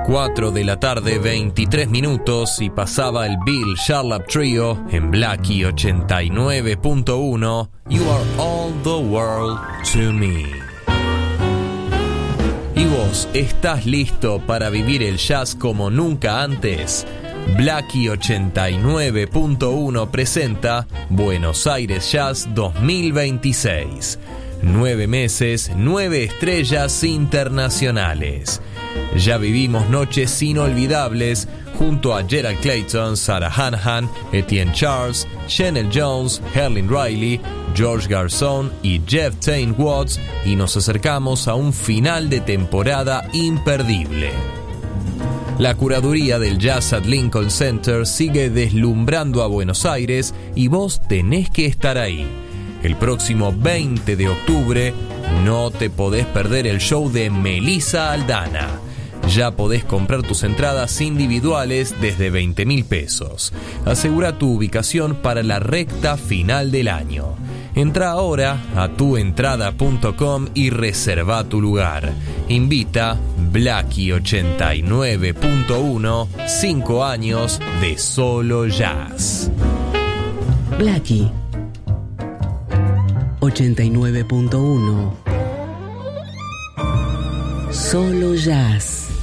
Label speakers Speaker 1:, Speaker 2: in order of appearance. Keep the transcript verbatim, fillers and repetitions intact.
Speaker 1: cuatro de la tarde, veintitrés minutos, y pasaba el Bill Charlap Trio en Blackie ochenta y nueve punto uno. You are all the world to me. ¿Y vos estás listo para vivir el jazz como nunca antes? Blackie ochenta y nueve punto uno presenta Buenos Aires Jazz dos mil veintiséis. Nueve meses, nueve estrellas internacionales. Ya vivimos noches inolvidables junto a Gerald Clayton, Sarah Hanahan, Etienne Charles, Chanel Jones, Herlin Riley, George Garzón y Jeff Tain Watts, y nos acercamos a un final de temporada imperdible. La curaduría del Jazz at Lincoln Center sigue deslumbrando a Buenos Aires y vos tenés que estar ahí. El próximo veinte de octubre no te podés perder el show de Melissa Aldana. Ya podés comprar tus entradas individuales desde veinte mil pesos. Asegura tu ubicación para la recta final del año. Entra ahora a tu entrada punto com y reserva tu lugar. Invita Blackie ochenta y nueve punto uno, cinco años de solo jazz.
Speaker 2: Blackie ochenta y nueve punto uno. Solo jazz.